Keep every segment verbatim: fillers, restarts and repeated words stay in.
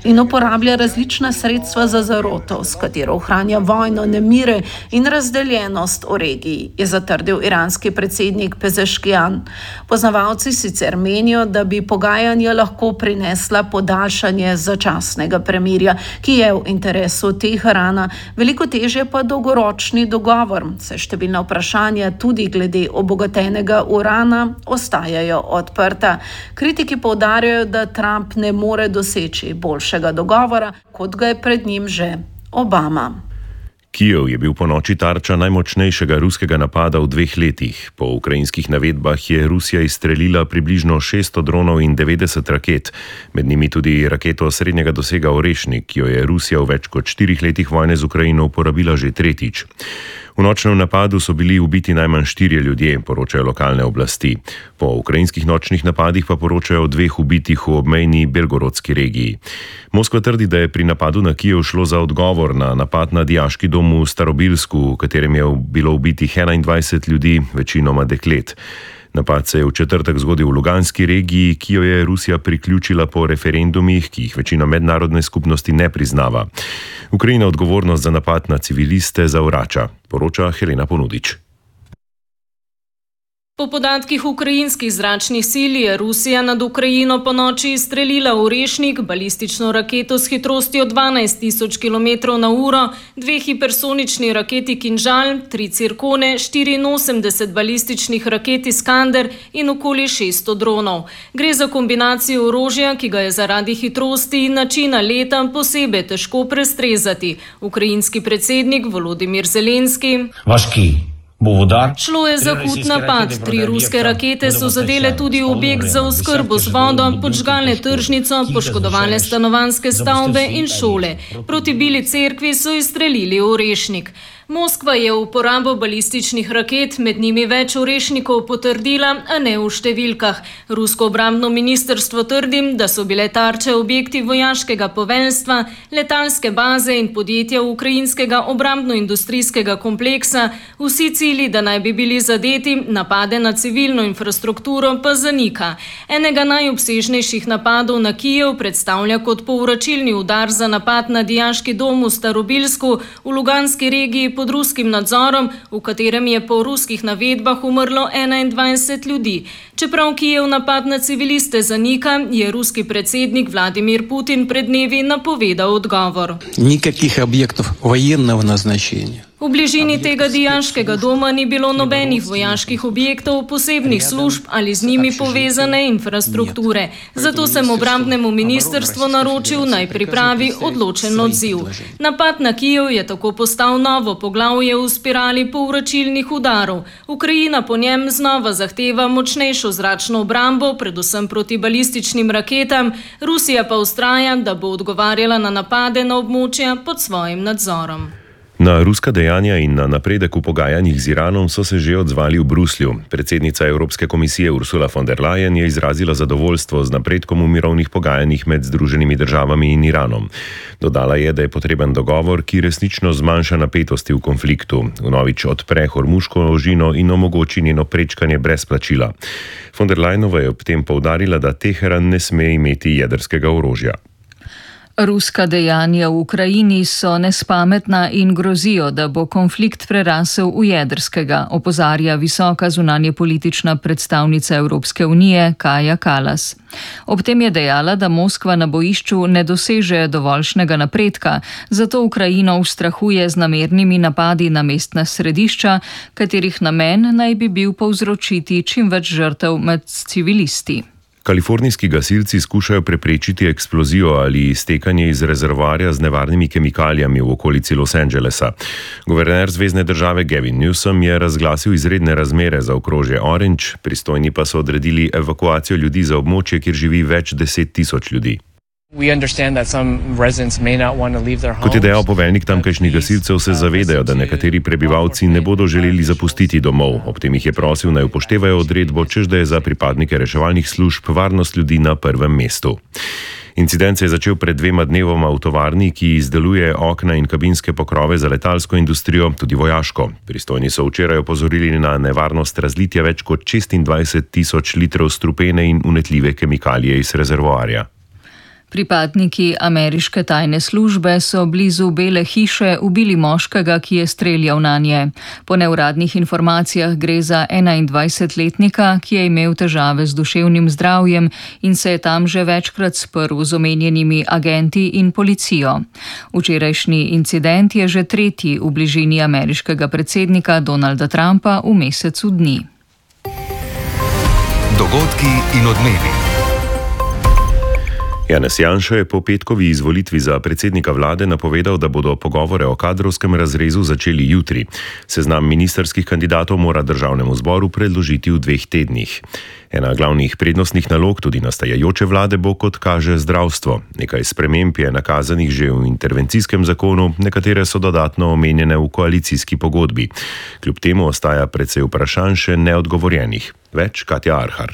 in uporablja različna sredstva za zaroto, s katero ohranja vojno, nemire in razdeljenost v regiji, je zatrdil iranski predsednik Pezeškijan. Poznavalci sicer menijo, da bi pogajanja lahko prinesla podaljšanje začasnega premirja, ki je v interesu Teherana, veliko težje pa dolgoročni dogovor, saj številna vprašanja tudi glede obogatenega urana ostajajo odprta. Kritiki poudarjajo, da Trump ne more doseči boljšega dogovora, kot ga je pred njim že Obama. Kijev je bil po noči tarča najmočnejšega ruskega napada v dveh letih. Po ukrajinskih navedbah je Rusija izstrelila približno šeststo dronov in devetdeset raket, med njimi tudi raketo srednjega dosega Orešnik, ki jo je Rusija v več kot štirih letih vojne z Ukrajino uporabila že tretjič. V nočnem napadu so bili ubiti najmanj štirje ljudje, poročajo lokalne oblasti. Po ukrajinskih nočnih napadih pa poročajo o dveh ubitih v obmejni Belgorodski regiji. Moskva trdi, da je pri napadu na Kijev šlo za odgovor na napad na dijaški dom v Starobilsku, v katerem je bilo ubitih enaindvajset ljudi, večinoma deklet. Napad se je v četrtek zgodil v Luganski regiji, ki jo je Rusija priključila po referendumih, ki jih večina mednarodne skupnosti ne priznava. Ukrajina odgovornost za napad na civiliste zavrača, poroča Helena Ponudič. Po podatkih ukrajinskih zračnih sil je Rusija nad Ukrajino po noči izstrelila Orešnik, balistično raketo s hitrostjo dvanajst tisoč kilometrov na uro, dve hipersonični raketi Kinžal, tri cirkone, štiriinosemdeset balističnih raket Iskander in okoli šeststo dronov. Gre za kombinacijo orožja, ki ga je zaradi hitrosti in načina leta posebej težko prestrezati. Ukrajinski predsednik Volodimir Zelenski. Vaški. Šlo je za hud napad. Tri ruske rakete so zadele tudi objekt za oskrbo z vodo, podžgale tržnico, poškodovale stanovanjske stavbe in šole. Proti Bili cerkvi so izstrelili Orešnik. Moskva je uporabo balističnih raket, med njimi več Orešnikov, potrdila, a ne v številkah. Rusko obrambno ministrstvo trdi, da so bile tarče objekti vojaškega poveljstva, letalske baze in podjetja ukrajinskega obrambno-industrijskega kompleksa. Vsi cilji, da naj bi bili zadeti, napade na civilno infrastrukturo pa zanika. Enega najobsežnejših napadov na Kijev predstavlja kot povračilni udar za napad na dijaški dom v Starobilsku v Luganski regiji pod ruskim nadzorom, v katerem je po ruskih navedbah umrlo enaindvajset ljudi. Čeprav Kijev napad na civiliste zanika, je ruski predsednik Vladimir Putin pred dnevi napovedal odgovor. Nikakih objektov vojenega naznačenja. V bližini tega dijaškega doma ni bilo nobenih vojaških objektov, posebnih služb ali z njimi povezane infrastrukture. Zato sem obrambnemu ministrstvu naročil, naj pripravi odločen odziv. Napad na Kijev je tako postal novo poglavje v spirali povračilnih udarov. Ukrajina po njem znova zahteva močnejšo zračno obrambo, predvsem proti balističnim raketam. Rusija pa vztraja, da bo odgovarjala na napade na območja pod svojim nadzorom. Na ruska dejanja in na napredek v pogajanjih z Iranom so se že odzvali v Bruslju. Predsednica Evropske komisije Ursula von der Leyen je izrazila zadovoljstvo z napredkom v mirovnih pogajanjih med Združenimi državami in Iranom. Dodala je, da je potreben dogovor, ki resnično zmanjša napetosti v konfliktu, vnovič odpre Hormuško ožino in omogoči njeno prečkanje brez plačila. Von der Leyenova je ob tem poudarila, da Teheran ne sme imeti jedrskega orožja. Ruska dejanja v Ukrajini so nespametna in grozijo, da bo konflikt prerasel v jedrskega, opozarja visoka zunanjepolitična predstavnica Evropske unije Kaja Kallas. Ob tem je dejala, da Moskva na bojišču ne doseže dovoljšnega napredka, zato Ukrajino ustrahuje z namernimi napadi na mestna središča, katerih namen naj bi bil povzročiti čim več žrtev med civilisti. Kalifornijski gasilci skušajo preprečiti eksplozijo ali iztekanje iz rezervoarja z nevarnimi kemikalijami v okolici Los Angelesa. Guverner zvezne države Gavin Newsom je razglasil izredne razmere za okrožje Orange, pristojni pa so odredili evakuacijo ljudi za območje, kjer živi več deset tisoč ljudi. Kot je dejal poveljnik tamkajšnjih gasilcev, se zavedajo, da nekateri prebivalci ne bodo želeli zapustiti domov. Ob tem jih je prosil, naj upoštevajo odredbo, čež da je za pripadnike reševalnih služb varnost ljudi na prvem mestu. Incident se je začel pred dvema dnevoma v tovarni, ki izdeluje okna in kabinske pokrove za letalsko industrijo, tudi vojaško. Pristojni so včeraj opozorili na nevarnost razlitja več kot šestindvajset tisoč litrov strupene in unetljive kemikalije iz rezervoarja. Pripadniki ameriške tajne službe so blizu Bele hiše ubili moškega, ki je streljal nanje. Po neuradnih informacijah gre za enaindvajsetletnika, ki je imel težave z duševnim zdravjem in se je tam že večkrat sprl z omenjenimi agenti in policijo. Včerajšnji incident je že tretji v bližini ameriškega predsednika Donalda Trumpa v mesecu dni. Dogodki in odmevi. Janez Janša je po petkovi izvolitvi za predsednika vlade napovedal, da bodo pogovore o kadrovskem razrezu začeli jutri. Seznam ministerskih kandidatov mora državnemu zboru predložiti v dveh tednih. Ena glavnih prednostnih nalog tudi nastajajoče vlade bo, kot kaže, zdravstvo. Nekaj sprememb je nakazanih že v intervencijskem zakonu, nekatere so dodatno omenjene v koalicijski pogodbi. Kljub temu ostaja precej vprašanj še neodgovorjenih. Več Katja Arhar.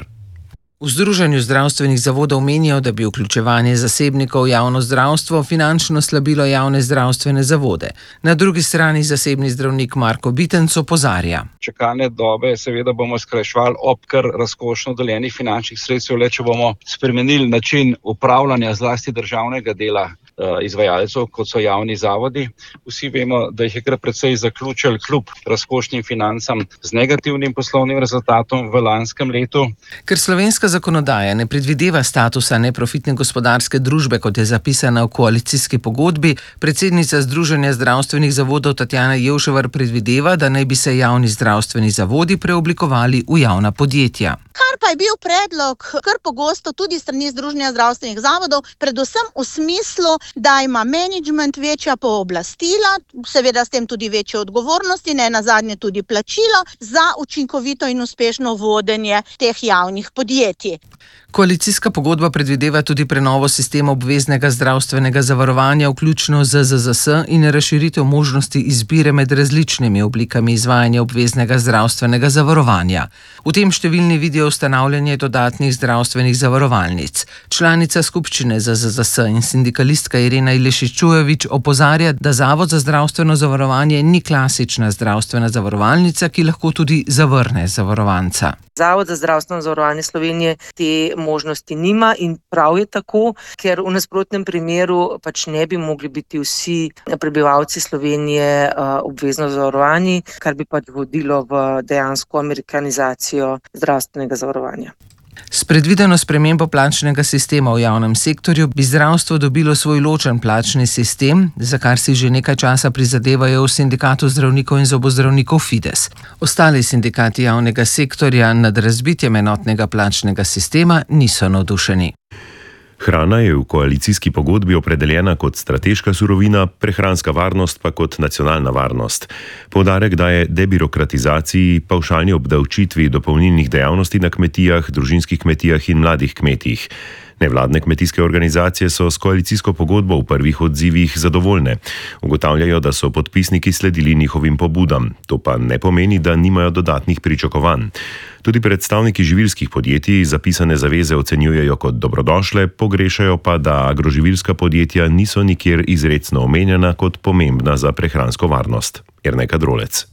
V Združenju zdravstvenih zavodov menijo, da bi vključevanje zasebnikov v javno zdravstvo finančno slabilo javne zdravstvene zavode. Na drugi strani zasebni zdravnik Marko Bitenc opozarja. Čakalne dobe seveda bomo skrajševali ob kar razkošno deljenih finančnih sredstev, le če bomo spremenili način upravljanja zlasti državnega dela izvajalcev, kot so javni zavodi. Vsi vemo, da jih je kar precej zaključili kljub razkošnim financam z negativnim poslovnim rezultatom v lanskem letu. Ker slovenska zakonodaja ne predvideva statusa neprofitne gospodarske družbe, kot je zapisana v koalicijski pogodbi, predsednica Združenja zdravstvenih zavodov Tatjana Jevševar predvideva, da naj bi se javni zdravstveni zavodi preoblikovali v javna podjetja. Kar pa je bil predlog kar pogosto tudi strani Združenja zdravstvenih zavodov, predvsem v smislu, da ima menedžment večja pooblastila, seveda s tem tudi večje odgovornosti, ne nazadnje tudi plačilo za učinkovito in uspešno vodenje teh javnih podjetij. Koalicijska pogodba predvideva tudi prenovo sistema obveznega zdravstvenega zavarovanja, vključno z Z Z S, in razširitev možnosti izbire med različnimi oblikami izvajanja obveznega zdravstvenega zavarovanja. V tem številni vidijo ustanavljanje dodatnih zdravstvenih zavarovalnic. Članica skupščine Z Z S in sindikalistka Irena Ilešičujevič opozarja, da Zavod za zdravstveno zavarovanje ni klasična zdravstvena zavarovalnica, ki lahko tudi zavrne zavarovanca. Zavod za zdravstveno zavarovanje Slovenije te možnosti nima in prav je tako, ker v nasprotnem primeru pač ne bi mogli biti vsi prebivalci Slovenije obvezno zavarovani, kar bi pač vodilo v dejansko amerikanizacijo zdravstvenega zavarovanja. S predvideno spremembo plačnega sistema v javnem sektorju bi zdravstvo dobilo svoj ločen plačni sistem, za kar si že nekaj časa prizadevajo v sindikatu zdravnikov in zobozdravnikov Fides. Ostali sindikati javnega sektorja nad razbitjem enotnega plačnega sistema niso navdušeni. Hrana je v koalicijski pogodbi opredeljena kot strateška surovina, prehranska varnost pa kot nacionalna varnost. Poudarek daje debirokratizaciji, pavšalni obdavčitvi dopolnilnih dejavnosti na kmetijah, družinskih kmetijah in mladih kmetijih. Nevladne kmetijske organizacije so s koalicijsko pogodbo v prvih odzivih zadovoljne. Ugotavljajo, da so podpisniki sledili njihovim pobudam. To pa ne pomeni, da nimajo dodatnih pričakovanj. Tudi predstavniki živilskih podjetij zapisane zaveze ocenjujejo kot dobrodošle, pogrešajo pa, da agroživilska podjetja niso nikjer izrecno omenjena kot pomembna za prehransko varnost. Ernaj Kadrolec.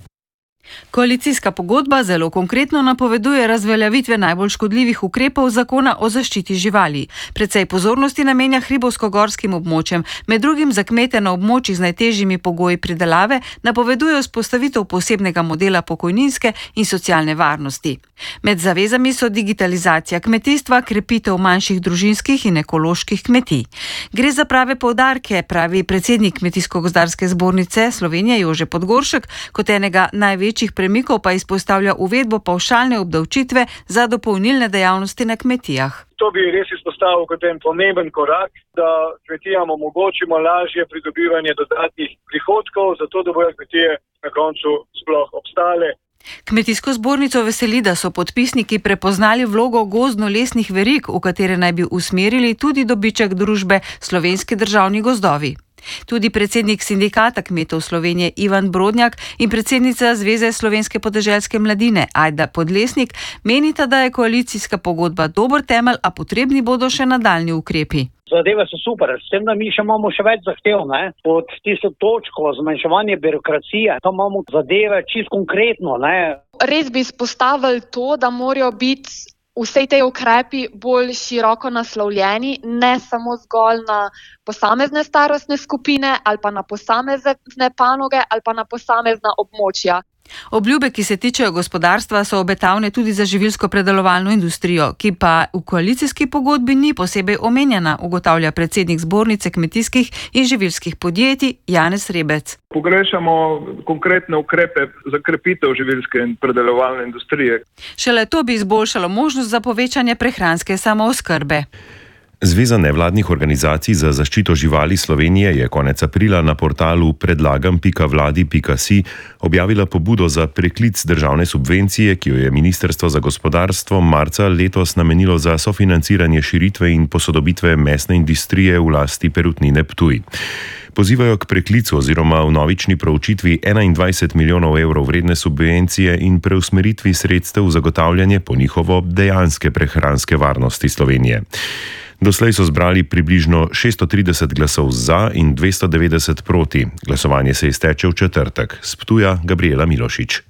Koalicijska pogodba zelo konkretno napoveduje razveljavitve najbolj škodljivih ukrepov zakona o zaščiti živali. Precej pozornosti namenja hribovsko-gorskim območjem, med drugim za kmete na območjih z najtežjimi pogoji pridelave napoveduje vzpostavitev posebnega modela pokojninske in socialne varnosti. Med zavezami so digitalizacija kmetijstva, krepitev manjših družinskih in ekoloških kmetij. Gre za prave poudarke, pravi predsednik Kmetijsko-gozdarske zbornice Slovenije Jože Podgoršek, kot enega največjih premikov pa izpostavlja uvedbo pavšalne obdavčitve za dopolnilne dejavnosti na kmetijah. To bi res izpostavil kot en pomemben korak, da kmetijam omogočimo lažje pridobivanje dodatnih prihodkov, zato da bodo kmetije na koncu sploh obstale. Kmetijsko zbornico veseli, da so podpisniki prepoznali vlogo gozdno-lesnih verig, v katere naj bi usmerili tudi dobiček družbe Slovenski državni gozdovi. Tudi predsednik sindikata kmetov Slovenije Ivan Brodnjak in predsednica Zveze slovenske podeželske mladine Ajda Podlesnik menita, da je koalicijska pogodba dober temelj, a potrebni bodo še nadaljnji ukrepi. Zadeve so super, s tem, da mi še imamo še več zahtev, ne? Pod tisto točko zmanjševanje birokracije, tam imamo zadeve čisto konkretno, ne? Res bi izpostavili to, da morajo biti vsej tej ukrepi bolj široko naslovljeni, ne samo zgolj na posamezne starostne skupine ali pa na posamezne panoge ali pa na posamezna območja. Obljube, ki se tičejo gospodarstva, so obetavne tudi za živilsko-predelovalno industrijo, ki pa v koalicijski pogodbi ni posebej omenjena, ugotavlja predsednik Zbornice kmetijskih in živilskih podjetij Janez Rebec. Pogrešamo konkretne ukrepe za krepitev živilske in predelovalne industrije. Šele to bi izboljšalo možnost za povečanje prehranske samooskrbe. Zveza nevladnih organizacij za zaščito živali Slovenije je konec aprila na portalu predlagam pika vladi pika si objavila pobudo za preklic državne subvencije, ki jo je Ministrstvo za gospodarstvo marca letos namenilo za sofinanciranje širitve in posodobitve mesne industrije v lasti Perutnine Ptuj. Pozivajo k preklicu oziroma vnovični proučitvi enaindvajset milijonov evrov vredne subvencije in preusmeritvi sredstev v zagotavljanje po njihovo dejanske prehranske varnosti Slovenije. Doslej so zbrali približno šeststo trideset glasov za in dvesto devetdeset proti. Glasovanje se izteče v četrtek. S Ptuja Gabriela Milošič.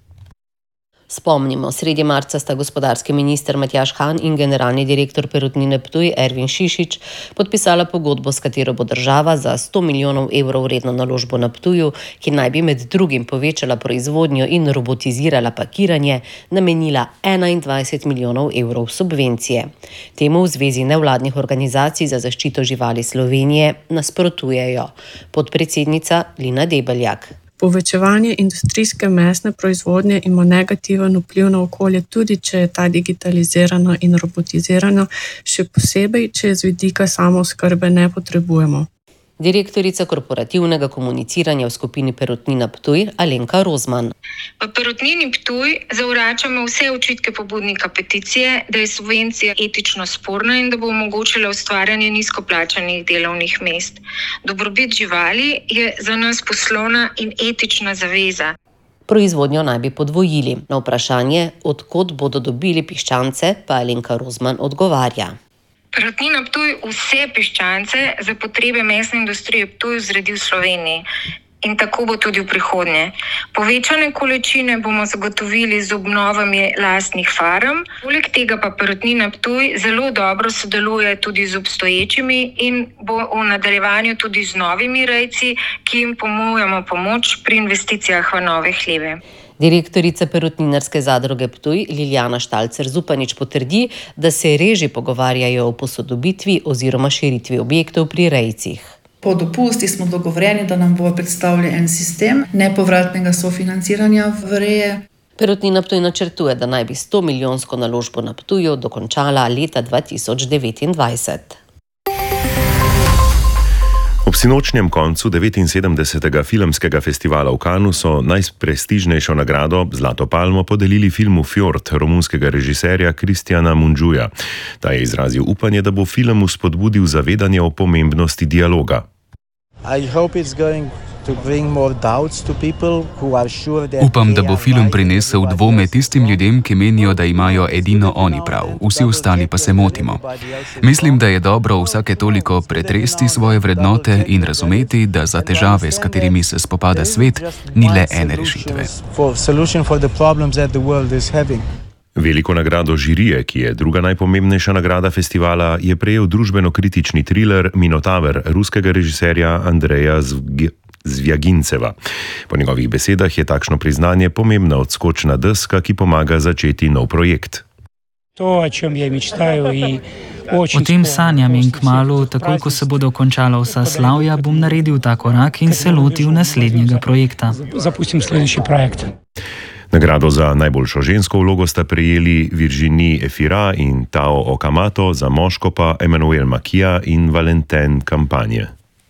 Spomnimo, sredi marca sta gospodarski minister Matjaž Han in generalni direktor Perutnine Ptuj Ervin Šišič podpisala pogodbo, s katero bo država za sto milijonov evrov vredno naložbo na Ptuju, ki naj bi med drugim povečala proizvodnjo in robotizirala pakiranje, namenila enaindvajset milijonov evrov subvencije. Temu v Zvezi nevladnih organizacij za zaščito živali Slovenije nasprotujejo. Podpredsednica Lina Debeljak. Povečevanje industrijske mesne proizvodnje ima negativen vpliv na okolje, tudi če je ta digitalizirana in robotizirana, še posebej, če je z vidika samooskrbe ne potrebujemo. Direktorica korporativnega komuniciranja v skupini Perutnina Ptuj Alenka Rozman. V Perutnini Ptuj zavračamo vse očitke pobudnika peticije, da je subvencija etično sporna in da bo omogočila ustvarjanje nizkoplačanih delovnih mest. Dobrobit živali je za nas poslovna in etična zaveza. Proizvodnjo naj bi podvojili. Na vprašanje, od kod bodo dobili piščance, pa Alenka Rozman odgovarja. Perutnina Ptuj vse piščance za potrebe mesne industrije Ptuj zredi v Sloveniji. In tako bo tudi v prihodnje. Povečane količine bomo zagotovili z obnovami lastnih farm. Poleg tega pa Perutnina Ptuj zelo dobro sodeluje tudi z obstoječimi in bo v nadaljevanju tudi z novimi rejci, ki jim ponujamo pomoč pri investicijah v nove hleve. Direktorica Perutninarske zadruge Ptuj Liljana Štalcer-Zupanič potrdi, da se reži pogovarjajo o posodobitvi oziroma širitvi objektov pri rejcih. Po dopusti smo dogovorjeni, da nam bo predstavljen en sistem nepovratnega sofinanciranja v reje. Perutnina Ptuj načrtuje, da naj bi sto milijonsko naložbo na Ptuju dokončala leta dva tisoč devetindvajset. Ob sinočnjem koncu devetinsedemdesetega filmskega festivala v Cannesu so najprestižnejšo nagrado Zlato palmo podelili filmu Fjord romunskega režiserja Kristjana Mundžuja. Ta je izrazil upanje, da bo film spodbudil zavedanje o pomembnosti dialoga. Upam, da bo film prinesel dvome tistim ljudem, ki menijo, da imajo edino oni prav, vsi ostali pa se motimo. Mislim, da je dobro vsake toliko pretresti svoje vrednote in razumeti, da za težave, s katerimi se spopada svet, ni le ene rešitve. Veliko nagrado žirije, ki je druga najpomembnejša nagrada festivala, je prejel družbeno-kritični triler Minotaver ruskega režiserja Andreja Zvjaginceva. Po njegovih besedah je takšno priznanje pomembna odskočna deska, ki pomaga začeti nov projekt. O tem sanjam in kmalu, takoj ko se bodo končala vsa slavja, bom naredil ta korak in se lotil naslednjega projekta. Nagrado za najboljšo žensko vlogo sta prejeli Virginie Efira in Tao Okamato, za moško pa Emmanuel Makia in Valentin Campagne.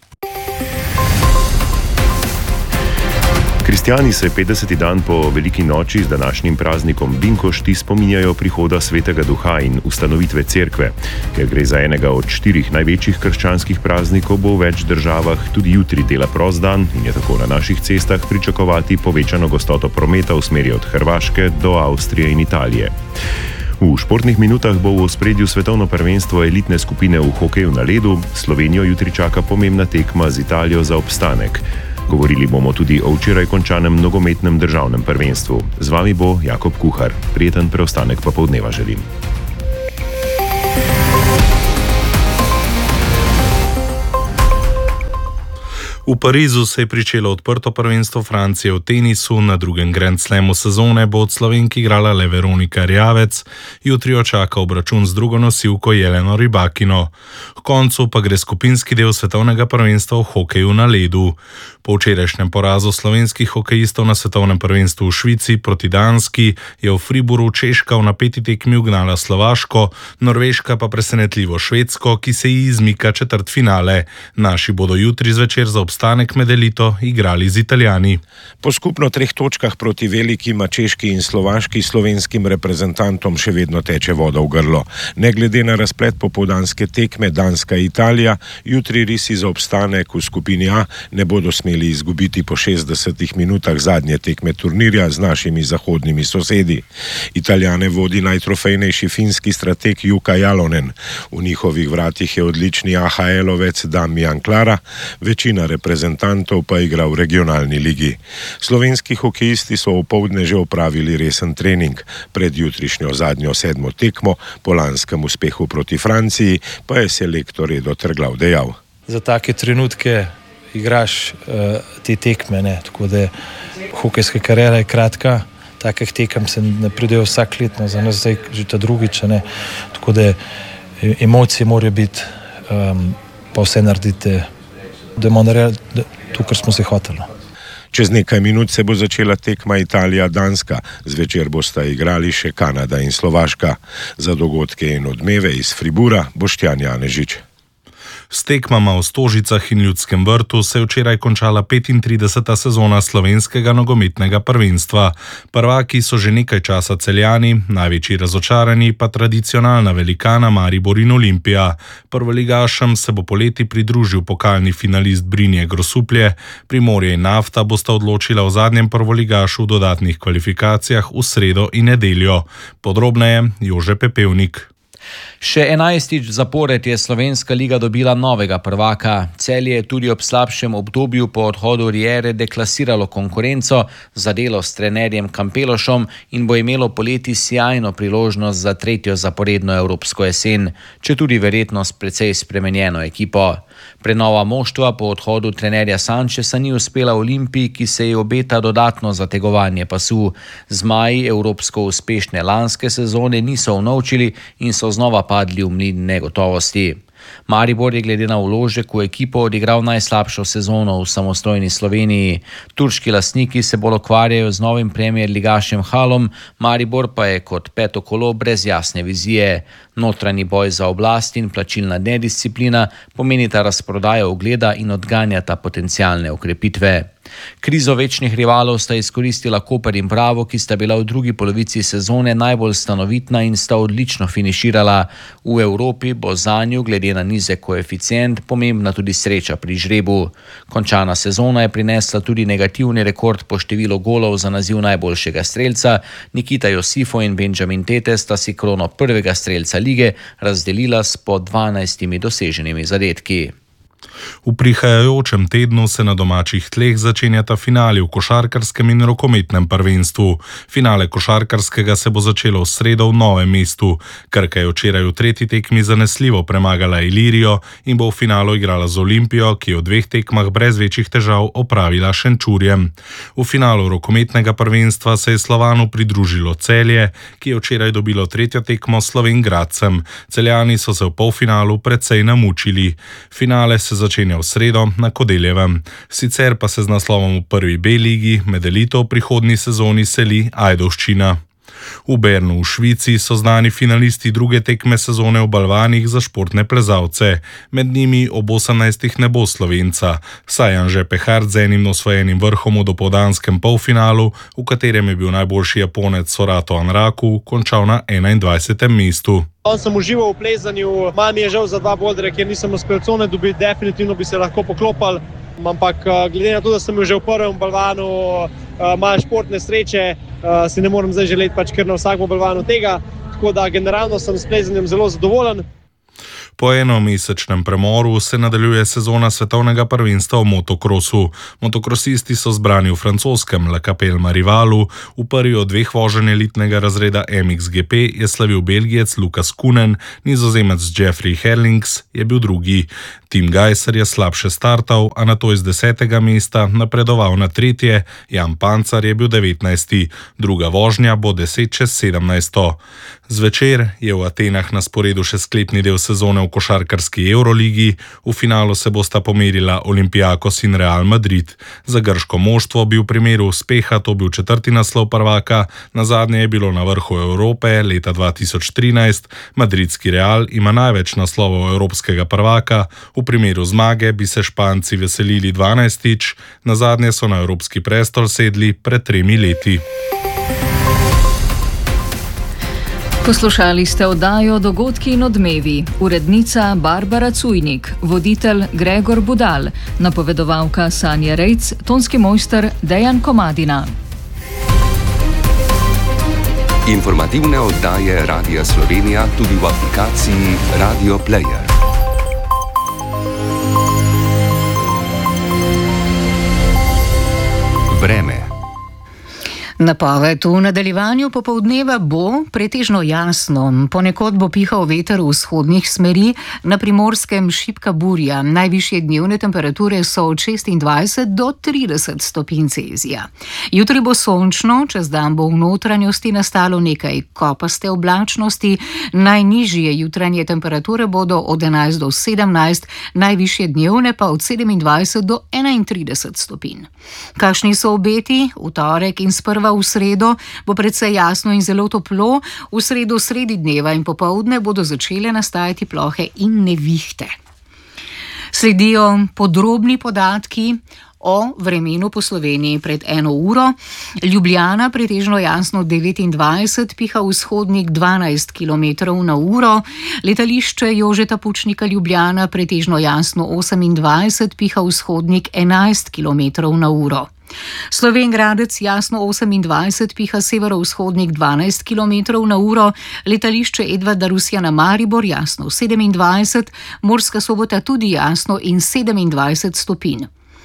Kristjani se petdeseti dan po veliki noči z današnjim praznikom Binkošti spominjajo prihoda Svetega Duha in ustanovitve cerkve. Ker gre za enega od štirih največjih krščanskih praznikov, bo v več državah tudi jutri dela prost dan in je tako na naših cestah pričakovati povečano gostoto prometa v smeri od Hrvaške do Avstrije in Italije. V športnih minutah bo v ospredju svetovno prvenstvo elitne skupine v hokeju na ledu. Slovenijo jutri čaka pomembna tekma z Italijo za obstanek. Govorili bomo tudi o včeraj končanem nogometnem državnem prvenstvu. Z vami bo Jakob Kuhar. Prijeten preostanek popoldneva želim. V Parizu se je pričelo odprto prvenstvo Francije v tenisu, na drugem Grand Slamu sezone bo od Slovenki igrala le Veronika Rjavec, jutri jo čaka obračun z drugo nosilko Jeleno Rybakino. K koncu pa gre skupinski del svetovnega prvenstva v hokeju na ledu. Po včerajšnjem porazu slovenskih hokejistov na svetovnem prvenstvu v Švici proti Danski je v Fribourgu Češka v napeti tekmi ugnala Slovaško, Norveška pa presenetljivo Švedsko, ki se ji izmika četrtfinale. Naši bodo jutri zvečer za obstanek med elito igrali z Italijani. Po skupno treh točkah proti velikima Češki in Slovaški slovenskim reprezentantom še vedno teče voda v grlo. Ne glede na razplet popoldanske tekme Danska-Italija, jutri risi za obstanek v skupini A ne bodo smeli izgubiti po šestdesetih minutah zadnje tekme turnirja z našimi zahodnimi sosedi. Italijane vodi najtrofejnejši finski strateg Jukka Jalonen. V njihovih vratih je odlični A H L-ovec Damian Klara, večina reprezentantov pa igra v regionalni ligi. Slovenski hokejisti so opoldne že opravili resen trening. Pred jutrišnjo zadnjo sedmo tekmo, po lanskem uspehu proti Franciji, pa je selektor Edo Trglav dejal: Za take trenutke igraš uh, te tekme, ne? Tako da hokejska kariera je kratka, takih tekem se ne pridejo vsak letno, za nas zdaj že ta drugič, ne? Tako da emocije morajo biti, um, pa vse naredite, da bomo naredili to, kar smo se hoteli. Čez nekaj minut se bo začela tekma Italija-Danska, zvečer bosta igrali še Kanada in Slovaška. Za dogodke in odmeve iz Fribourga Boštjan Janežič. S tekmama v Stožicah in Ljudskem vrtu se je včeraj končala petintrideseta sezona slovenskega nogometnega prvenstva. Prvaki so že nekaj časa Celjani, največji razočarani pa tradicionalna velikana Maribor in Olimpija. Prvoligašem se bo poleti pridružil pokalni finalist Brinje Grosuplje, Primorje in Nafta bosta odločila o zadnjem prvoligašu v dodatnih kvalifikacijah v sredo in nedeljo. Podrobneje Jože Pepevnik. Še enajstič zapored je Slovenska liga dobila novega prvaka. Celje je tudi ob slabšem obdobju po odhodu Riere deklasiralo konkurenco za delo s trenerjem Kampelošom in bo imelo poleti sijajno priložnost za tretjo zaporedno evropsko jesen, četudi verjetno s precej spremenjeno ekipo. Prenova moštva po odhodu trenerja Sančesa ni uspela Olimpiji, ki se je obeta dodatno zategovanje pasu. Zmaji evropsko uspešne lanske sezone niso unovčili in so znova padli v mlin negotovosti. Maribor je glede na vložek v ekipo odigral najslabšo sezono v samostojni Sloveniji. Turški lastniki se bolj ukvarjajo z novim premier ligašem Halom, Maribor pa je kot peto kolo brez jasne vizije. Notranji boj za oblast in plačilna nedisciplina pomenita razprodajo ugleda in odganjata potencialne okrepitve. Krizo večnih rivalov sta izkoristila Koper in Bravo, ki sta bila v drugi polovici sezone najbolj stanovitna in sta odlično finiširala. V Evropi bo zanju glede na nizek koeficient pomembna tudi sreča pri žrebu. Končana sezona je prinesla tudi negativni rekord po številu golov za naziv najboljšega strelca. Nikita Josifo in Benjamin Tete sta si krono prvega strelca lige razdelila s po dvanajstimi doseženimi zadetki. V prihajajočem tednu se na domačih tleh začenjata finali v košarkarskem in rokometnem prvenstvu. Finale košarkarskega se bo začelo v sredo v Novem mestu. Krka je včeraj v tretji tekmi zanesljivo premagala Ilirijo in bo v finalu igrala z Olimpijo, ki je v dveh tekmah brez večjih težav opravila Šenčurjem. V finalu rokometnega prvenstva se je Slovanu pridružilo Celje, ki je včeraj dobilo tretjo tekmo s Slovenj Gradcem. Celjani so se v polfinalu precej namučili. Finale se začenja v sredo na Kodeljevem. Sicer pa se z naslovom v prvi B ligi med elito v prihodnji sezoni seli Ajdovščina. V Bernu v Švici so znani finalisti druge tekme sezone v balvanih za športne plezalce. Med njimi ob osemnajstih ne bo Slovenca, saj Anže Pehart z enim osvojenim vrhom v dopoldanskem polfinalu, v katerem je bil najboljši Japonec Sorato Anraku, končal na enaindvajsetem mestu. On sem užival v plezanju, malo mi je žal za dva boldre, ker nisem uspel cone dobiti, definitivno bi se lahko poklopal. Ampak glede na to, da sem že v prvem balvanu malo športne sreče, si ne morem zdaj želeti pač kar na vsakem balvanu tega, tako da generalno sem s plezanjem zelo zadovoljen. Po enomesečnem premoru se nadaljuje sezona svetovnega prvenstva v motokrosu. Motokrosisti so zbrani v francoskem La Capelle-Marivalu. V prvi od dveh voženj elitnega razreda M X G P je slavil Belgijec Lukas Kunen, Nizozemec Jeffrey Herlings je bil drugi. Tim Gajser je slabše startal, a nato iz desetega mesta napredoval na tretje, Jan Pancar je bil devetnajsti. Druga vožnja bo deset čez sedemnajsto. Zvečer je v Atenah na sporedu še sklepni del sezone v košarkarski Euroligi. V finalu se bosta pomerila Olympiakos in Real Madrid. Za grško moštvo bi v primeru uspeha to bil četrti naslov prvaka, nazadnje je bilo na vrhu Evrope leta dva tisoč trinajst. Madridski Real ima največ naslovov evropskega prvaka, v primeru zmage bi se Španci veselili dvanajstič, nazadnje so na evropski prestol sedli pred tremi leti. Poslušali ste oddajo Dogodki in odmevi. Urednica Barbara Cujnik, voditelj Gregor Budal, napovedovalka Sanja Rejc, tonski mojster Dejan Komadina. Informativne oddaje Radia Slovenija tudi v aplikaciji Radio Player. Vreme. Napoved v nadaljevanju popoldneva bo pretežno jasno. Ponekod bo pihal veter v vzhodnih smeri, na Primorskem šibka burja. Najvišje dnevne temperature so od šestindvajset do trideset stopinj Celzija. Jutri bo sončno, čez dan bo v notranjosti nastalo nekaj kopaste oblačnosti. Najnižje jutranje temperature bodo od enajst do sedemnajst, najvišje dnevne pa od sedemindvajset do enaintrideset stopinj. Kakšni so obeti? V torek in sprva v sredo bo precej jasno in zelo toplo, v sredo sredi dneva in popoldne bodo začele nastajati plohe in nevihte. Sledijo podrobni podatki o vremenu po Sloveniji pred eno uro. Ljubljana pretežno jasno devetindvajset, piha vzhodnik dvanajst kilometrov na uro. Letališče Jožeta Pučnika Ljubljana pretežno jasno osemindvajset, piha vzhodnik enajst kilometrov na uro. Slovenj Gradec jasno osemindvajset, piha severovzhodnik dvanajst kilometrov na uro, letališče Edvarda Rusjana Maribor jasno sedemindvajset, Murska Sobota tudi jasno in sedemindvajset stopinj.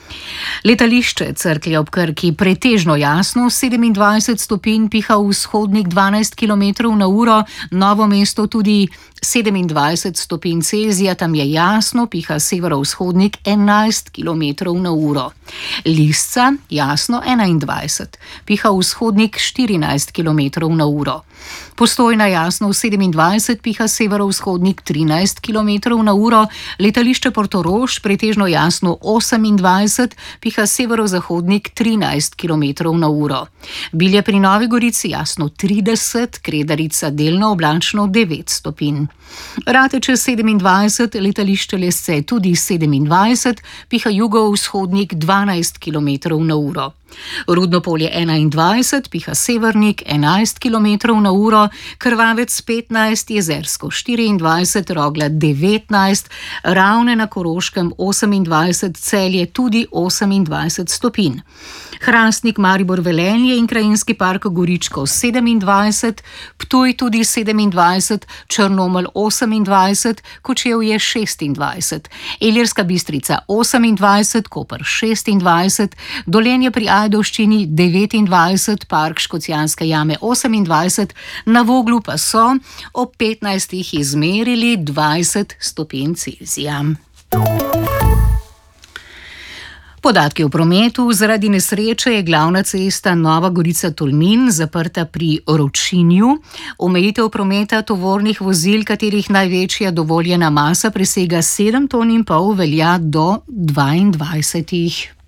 Letališče Cerklje ob Krki pretežno jasno sedemindvajset stopinj, piha vzhodnik dvanajst kilometrov na uro, Novo mesto tudi sedemindvajset stopinj Celzija, tam je jasno, piha severovzhodnik enajst kilometrov na uro. Lisca jasno enaindvajset, piha vzhodnik štirinajst kilometrov na uro. Postojna jasno sedemindvajset, piha severovzhodnik trinajst kilometrov na uro, letališče Portorož pretežno jasno osemindvajset, piha severozahodnik trinajst kilometrov na uro. Bilje pri Novi Gorici jasno trideset, Kredarica delno oblačno devet stopinj. Rateče sedemindvajset, letališče Lesce tudi sedemindvajset, piha jugovzhodnik dvanajst kilometrov na uro. Rudno Polje enaindvajset, piha severnik enajst kilometrov na uro, Krvavec petnajst, Jezersko štiriindvajset, Rogla devetnajst, Ravne na Koroškem osemindvajset, Celje tudi osemindvajset stopinj. Hrastnik, Maribor, Velenje in Krajinski park Goričko sedemindvajset, Ptuj tudi sedemindvajset, Črnomelj osemindvajset, Kočevje šestindvajset, Ilirska Bistrica osemindvajset, Koper šestindvajset, Dolenje pri Ajdovščini devetindvajset, Park Škocjanske jame osemindvajset, na Voglu pa so ob petnajstih izmerili dvajset stopinj Celzija. Podatki o prometu. Zaradi nesreče je glavna cesta Nova Gorica-Tolmin zaprta pri Ročinju. Omejitev prometa tovornih vozil, katerih največja dovoljena masa presega sedem ton in pol, velja do dvaindvajsetih.